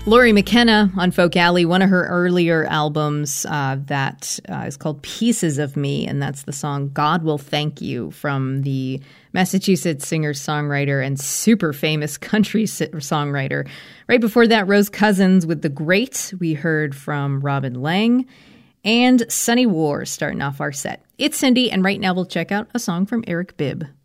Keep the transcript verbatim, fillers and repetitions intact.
Lori McKenna on Folk Alley, one of her earlier albums uh, that uh, is called Pieces of Me, and that's the song God Will Thank You from the Massachusetts singer-songwriter and super famous country songwriter. Right before that, Rose Cousins with The Great. We heard from Robin Lang and Sunny War starting off our set. It's Cindy, and right now we'll check out a song from Eric Bibb.